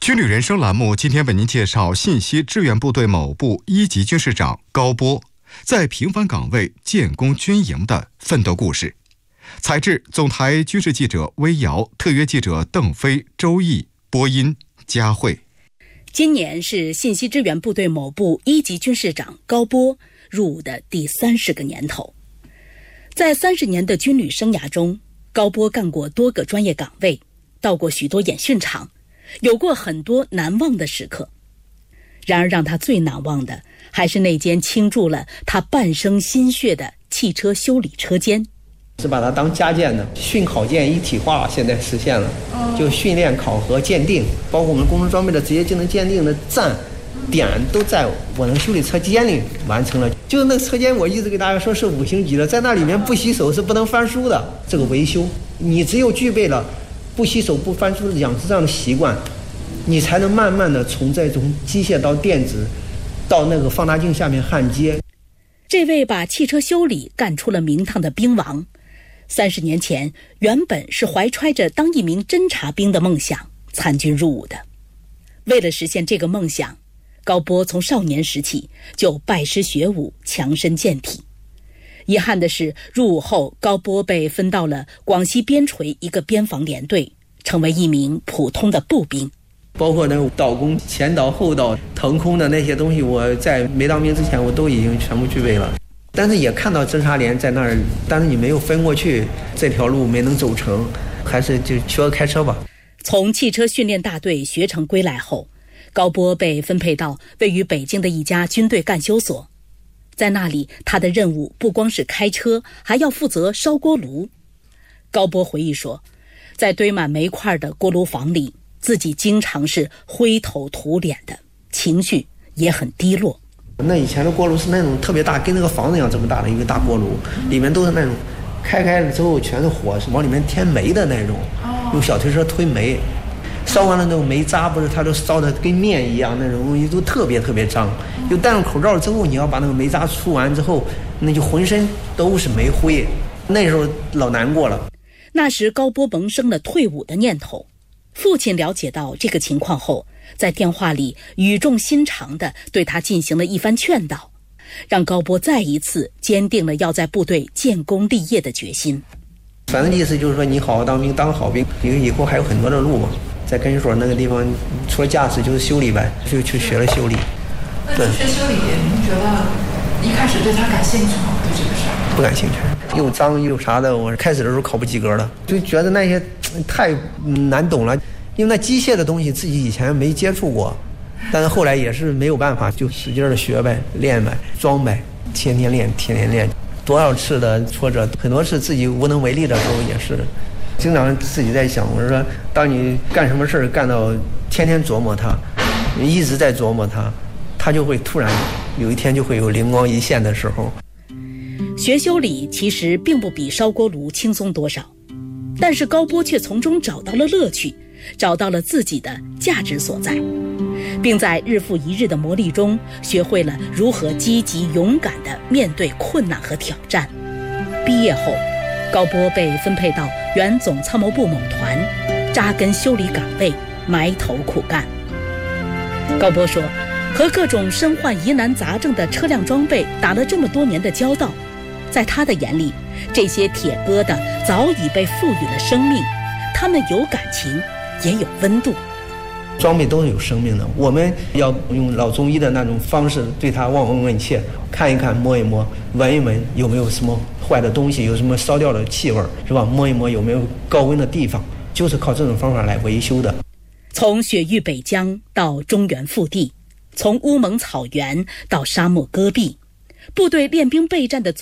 军旅人生栏目今天为您介绍信息支援部队某部1级军事长高波在平凡岗位建功军营的奋斗故事。采制总台军事记者微瑶，特约记者邓飞、周毅，播音佳慧。 今年是信息支援部队某部1级军事长高波入伍的第30个年头。在30年的军旅生涯中，高波干过多个专业岗位，到过许多演训场，有过很多难忘的时刻。然而让他最难忘的还是那间倾注了他半生心血的汽车修理车间。 是把它当家建的，训考建一体化，现在实现了。就训练、考核、鉴定，包括我们工程装备的职业技能鉴定的站点，都在我那个修理车间里完成了。就是那个车间，我一直给大家说是5星级的，在那里面不洗手是不能翻书的。这个维修，你只有具备了不洗手不翻书的养成这样的习惯，你才能慢慢的从这种机械到电子，到那个放大镜下面焊接。 这位把汽车修理干出了名堂的兵王，30年前原本是怀揣着当一名侦察兵的梦想参军入伍的。为了实现这个梦想，高波从少年时起就拜师学武，强身健体。遗憾的是，入伍后高波被分到了广西边陲一个边防连队，成为一名普通的步兵。 包括那个导弓、前导、后导、腾空的那些东西，我在没当兵之前我都已经全部具备了。但是也看到侦察连在那儿，但是你没有分过去，这条路没能走成，还是就学开车吧。 从汽车训练大队学成归来后，高波被分配到位于北京的一家军队干休所。在那里，他的任务不光是开车，还要负责烧锅炉。高波回忆说，在堆满煤块的锅炉房里，自己经常是灰头土脸的，情绪也很低落。 那以前的锅炉是那种特别大，跟那个房子一样这么大的一个大锅炉，里面都是那种开了之后全是火，往里面添煤的那种，用小推车推煤，烧完了那种煤渣不是它都烧的跟面一样，那种东西都特别特别脏。就戴上口罩之后，你要把那个煤渣出完之后，那就浑身都是煤灰，那时候老难过了。 那时高波萌生了退伍的念头。父亲了解到这个情况后，在电话里语重心长地对他进行了一番劝导，让高波再一次坚定了要在部队建功立业的决心。 反正意思就是说，你好好当兵，当好兵，因为以后还有很多的路嘛。在根据所那个地方，除了驾驶就是修理呗，就去学了修理。 那学修理，您觉得一开始对他感兴趣吗？对这个事儿？ 不感兴趣，又脏又啥的。我开始的时候考不及格了，就觉得那些太难懂了，因为那机械的东西自己以前没接触过，但是后来也是没有办法，就使劲的学呗，练呗，装呗，天天练，多少次的挫折，很多次自己无能为力的时候也是，经常自己在想，我说当你干什么事干到天天琢磨它，一直在琢磨它，它就会突然有一天就会有灵光一现的时候。 学修理其实并不比烧锅炉轻松多少，但是高波却从中找到了乐趣，找到了自己的价值所在，并在日复一日的磨砺中学会了如何积极勇敢地面对困难和挑战。毕业后，高波被分配到原总参谋部某团，扎根修理岗位，埋头苦干。高波说，和各种身患疑难杂症的车辆装备打了这么多年的交道，在他的眼里，这些铁疙瘩早已被赋予了生命，他们有感情，也有温度。 装备都是有生命的，我们要用老中医的那种方式对它望闻问切，看一看，摸一摸，闻一闻，有没有什么坏的东西，有什么烧掉的气味，是吧？摸一摸有没有高温的地方，就是靠这种方法来维修的。 从雪域北疆到中原腹地，从乌蒙草原到沙漠戈壁，部队练兵备战的